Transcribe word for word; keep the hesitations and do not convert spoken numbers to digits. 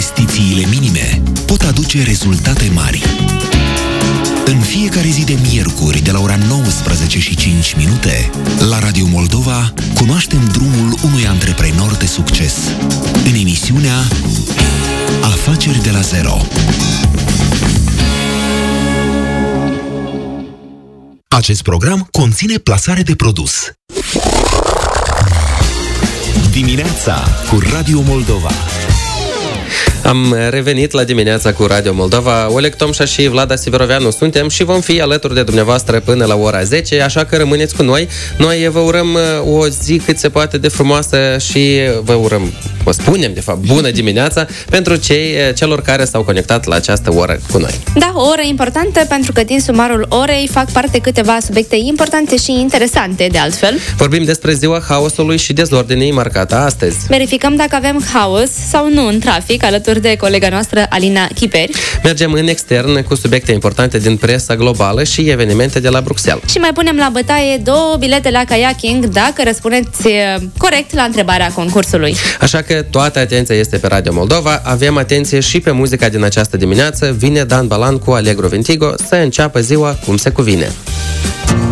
investițiile minime pot aduce rezultate mari. În fiecare zi de miercuri, de la ora nouăsprezece și cinci minute, la Radio Moldova, cunoaștem drumul unui antreprenor de succes. În emisiunea Afaceri de la Zero. Acest program conține plasare de produs. Dimineața cu Radio Moldova. Am revenit la dimineața cu Radio Moldova. Oleg Tomșa și Vlada Siveroveanu suntem și vom fi alături de dumneavoastră până la ora zece, așa că rămâneți cu noi. Noi vă urăm o zi cât se poate de frumoasă și vă urăm, vă spunem de fapt, bună dimineața pentru cei celor care s-au conectat la această oră cu noi. Da, o oră importantă pentru că din sumarul orei fac parte câteva subiecte importante și interesante de altfel. Vorbim despre ziua haosului și dezordinii marcată astăzi. Verificăm dacă avem haos sau nu în trafic, alături de colega noastră Alina Chiperi. Mergem în extern cu subiecte importante din presa globală și evenimente de la Bruxelles. Și mai punem la bătaie două bilete la kayaking dacă răspundeți corect la întrebarea concursului. Așa că toată atenția este pe Radio Moldova. Avem atenție și pe muzica din această dimineață. Vine Dan Balan cu Allegro Ventigo să înceapă ziua cum se cuvine.